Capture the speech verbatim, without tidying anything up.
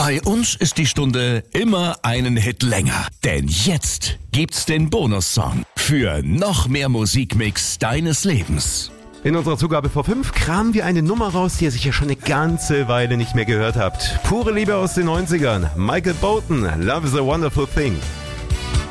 Bei uns ist die Stunde immer einen Hit länger. Denn jetzt gibt's den Bonussong für noch mehr Musikmix deines Lebens. In unserer Zugabe vor fünf kramen wir eine Nummer raus, die ihr sicher schon eine ganze Weile nicht mehr gehört habt. Pure Liebe aus den neunzigern. Michael Bolton, Love is a Wonderful Thing.